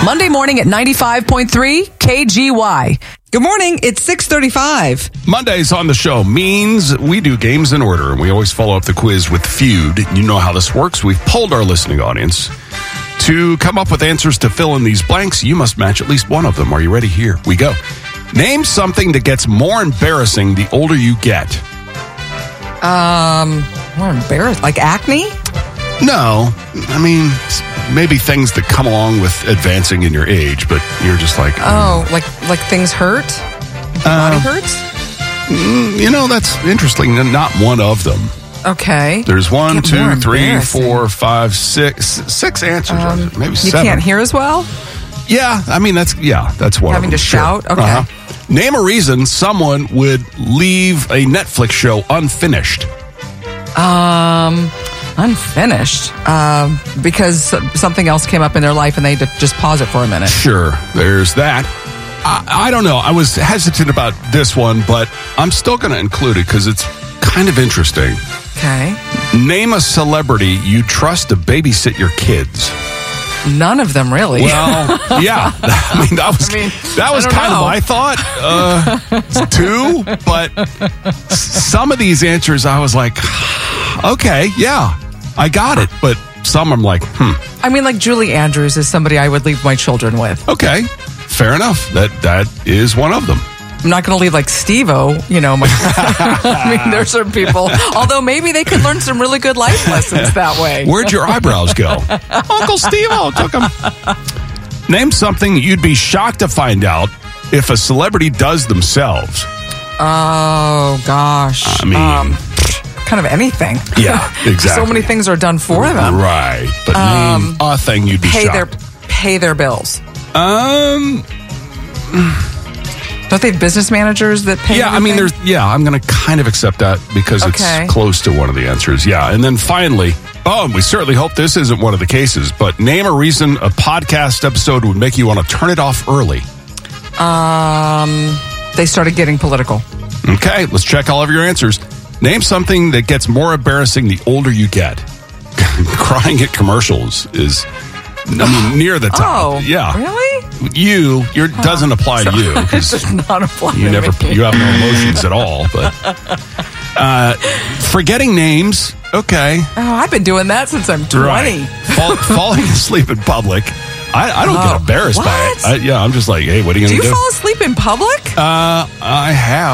Monday morning at 95.3 KGY. Good morning. It's 6:35. Mondays on the show means we do games in order, and we always follow up the quiz with Feud. You know how this works. We've polled our listening audience to come up with answers to fill in these blanks. You must match at least one of them. Are you ready? Here we go. Name something that gets more embarrassing the older you get. More embarrassed. Like acne? No, I mean, maybe things that come along with advancing in your age, but you're just like... like things hurt? Like your body hurts? That's interesting. Not one of them. Okay. There's 1, Get more 2, 3, embarrassing. 4, 5, 6 answers. Maybe You 7. can't hear as well? Yeah, I mean, that's one Having of them. to shout? Okay. Name a reason someone would leave a Netflix show unfinished. Unfinished. Because something else came up in their life and they had to just pause it for a minute. Sure, there's that. I don't know. I was hesitant about this one, but I'm still going to include it because it's kind of interesting. Okay. Name a celebrity you trust to babysit your kids. None of them, really. Well, yeah. I mean, that was kind of my thought. 2, but some of these answers I was like, okay, yeah, I got it. But some I'm like, I mean, like Julie Andrews is somebody I would leave my children with. Okay, fair enough. That is one of them. I'm not going to leave like Steve-O, I mean, there's certain people, although maybe they could learn some really good life lessons that way. Where'd your eyebrows go? Uncle Steve-O took them. Name something you'd be shocked to find out if a celebrity does themselves. Oh, gosh. I mean... kind of anything. Yeah, exactly. So many things are done for them. Right. But name a thing you'd be shocked. Pay their bills. Don't they have business managers that pay? Yeah, everything? I mean, I'm going to kind of accept that because it's close to one of the answers. Yeah, and then finally, and we certainly hope this isn't one of the cases, but name a reason a podcast episode would make you want to turn it off early. They started getting political. Okay, let's check all of your answers. Name something that gets more embarrassing the older you get. Crying at commercials is, near the top. Oh, yeah. Really? Doesn't apply to you. It does not apply to me. You have no emotions at all. But forgetting names, okay. Oh, I've been doing that since I'm 20. Right. Falling asleep in public. I don't get embarrassed by it. I'm just like, hey, what are you going to do? Do you fall asleep in public? I have.